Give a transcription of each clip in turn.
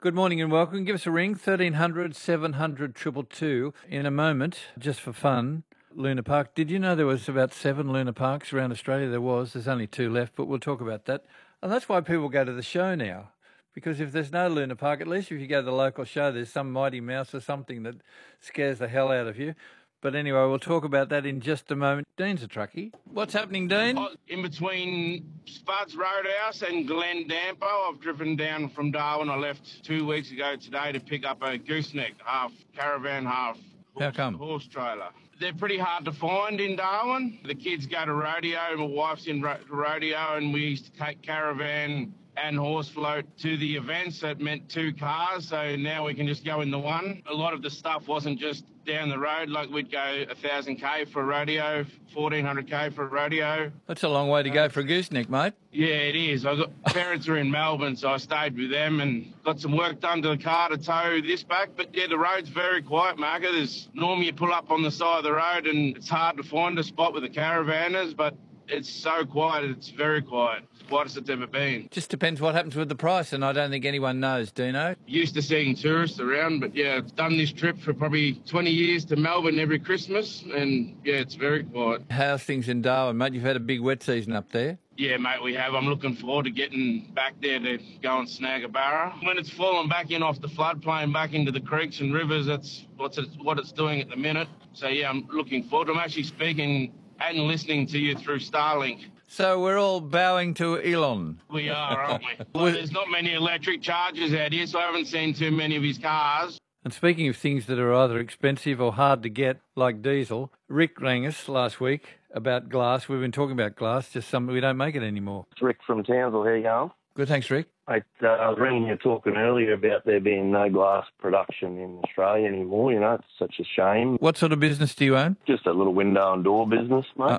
Good morning and welcome. Give us a ring, 1300 700 222. In a moment, just for fun, Luna Park. Did you know there was about 7 Luna Parks around Australia? There's only 2 left, but we'll talk about that. And that's why people go to the show now. Because if there's no Luna Park, at least if you go to the local show, there's some Mighty Mouse or something that scares the hell out of you. But anyway, we'll talk about that in just a moment. Dean's a truckie. What's happening, Dean? In between Spuds Roadhouse and Glen Dampo, I've driven down from Darwin. I left 2 weeks ago today to pick up a gooseneck, half caravan, half How come? horse trailer. They're pretty hard to find in Darwin. The kids go to rodeo. My wife's in rodeo, and we used to take caravan and horse float to the events. That meant 2 cars, so now we can just go in the one. A lot of the stuff wasn't just down the road, like we'd go 1,000k for a rodeo, 1,400k for a rodeo. That's a long way to go for a gooseneck, mate. Yeah, it is. Parents are in Melbourne, so I stayed with them and got some work done to the car to tow this back. But yeah, the road's very quiet, Marco. Normally you pull up on the side of the road and it's hard to find a spot with the caravanners, but it's so quiet. It's very quiet. It's quietest it's ever been. Just depends what happens with the price, and I don't think anyone knows, Dino. Used to seeing tourists around, but yeah, I've done this trip for probably 20 years to Melbourne every Christmas, and yeah, it's very quiet. How's things in Darwin, mate? You've had a big wet season up there. Yeah, mate, we have. I'm looking forward to getting back there to go and snag a barra. When it's falling back in off the floodplain, back into the creeks and rivers, that's what it's doing at the minute. So yeah, I'm looking forward. I'm actually speaking and listening to you through Starlink. So we're all bowing to Elon. We are, aren't we? Well, there's not many electric chargers out here, so I haven't seen too many of his cars. And speaking of things that are either expensive or hard to get, like diesel, Rick rang us last week about glass. We've been talking about glass, just something we don't make it anymore. It's Rick from Townsville. How you going? Good, thanks, Rick. I was ringing you talking earlier about there being no glass production in Australia anymore. You know, it's such a shame. What sort of business do you own? Just a little window and door business, mate.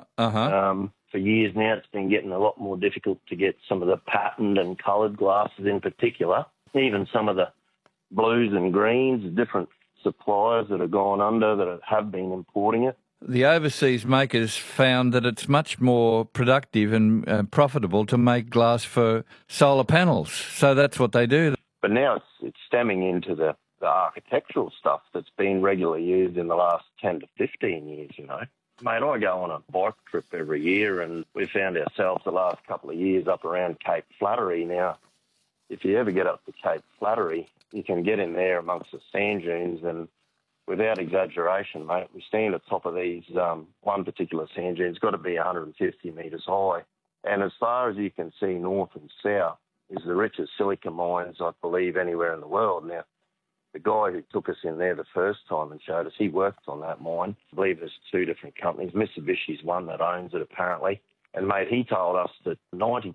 For years now, it's been getting a lot more difficult to get some of the patterned and coloured glasses in particular. Even some of the blues and greens, different suppliers that have gone under that have been importing it. The overseas makers found that it's much more productive and profitable to make glass for solar panels. So that's what they do. But now it's stemming into the architectural stuff that's been regularly used in the last 10 to 15 years, you know. Mate, I go on a bike trip every year, and we found ourselves the last couple of years up around Cape Flattery. Now, if you ever get up to Cape Flattery, you can get in there amongst the sand dunes, and without exaggeration, mate, we stand at the top of these, one particular sand dune. It's got to be 150 metres high. And as far as you can see north and south is the richest silica mines, I believe, anywhere in the world. Now, the guy who took us in there the first time and showed us, he worked on that mine. I believe there's 2 different companies. Mitsubishi's one that owns it, apparently. And, mate, he told us that 96%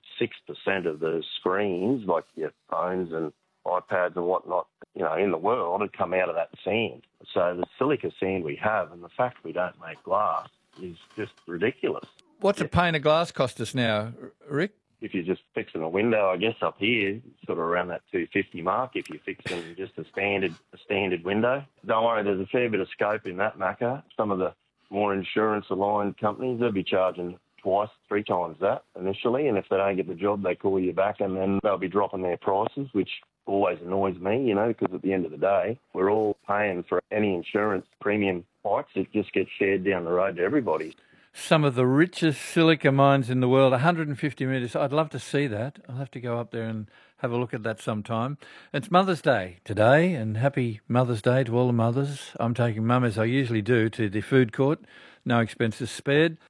of the screens, like your phones and iPads and whatnot, you know, in the world had come out of that sand. So the silica sand we have and the fact we don't make glass is just ridiculous. What's a pane of glass cost us now, Rick? If you're just fixing a window, I guess up here, sort of around that 250 mark, if you're fixing just a standard window. Don't worry, there's a fair bit of scope in that, Macca. Some of the more insurance-aligned companies, they'll be charging 2, 3 times that initially, and if they don't get the job, they call you back, and then they'll be dropping their prices, which always annoys me, you know, because at the end of the day, we're all paying for any insurance premium hikes. It just gets shared down the road to everybody. Some of the richest silica mines in the world, 150 metres. I'd love to see that. I'll have to go up there and have a look at that sometime. It's Mother's Day today, and happy Mother's Day to all the mothers. I'm taking Mum, as I usually do, to the food court. No expenses spared.